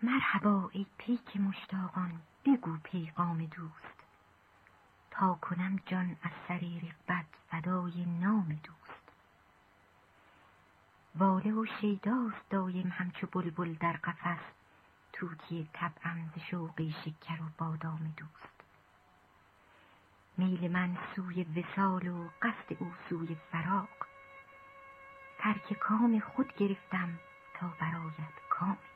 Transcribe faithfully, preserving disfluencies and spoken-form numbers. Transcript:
مرحبا ای پیک مشتاقان، بگو پیغام دوست، تا کنم جان از سری رغبت فدای نام دوست. واله و شیداست دایم همچو بلبل در قفس، طوطی طبعم ز شوق شکر و بادام دوست. میل من سوی وصال و قصد او سوی فراق، ترک کام خود گرفتم تا برآید کام دوست.